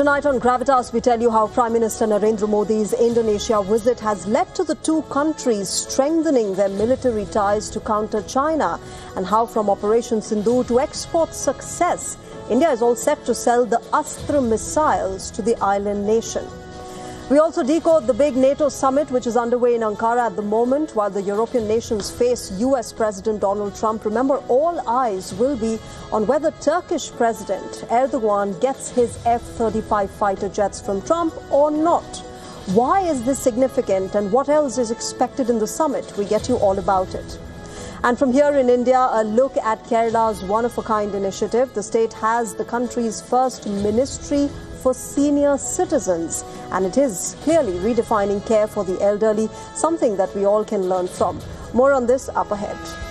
Tonight on Gravitas, we tell you how Prime Minister Narendra Modi's Indonesia visit has led to the two countries strengthening their military ties to counter China, and how from Operation Sindoor to export success, India is all set to sell the Astra missiles to the island nation. We also decode the big NATO summit which is underway in Ankara at the moment while the European nations face US President Donald Trump. Remember, all eyes will be on whether Turkish President Erdogan gets his F-35 fighter jets from Trump or not. Why is this significant and what else is expected in the summit? We get you all about it. And from here in India, a look at Kerala's one-of-a-kind initiative. The state has the country's first ministry for senior citizens, and it is clearly redefining care for the elderly, something that we all can learn from. More on this up ahead.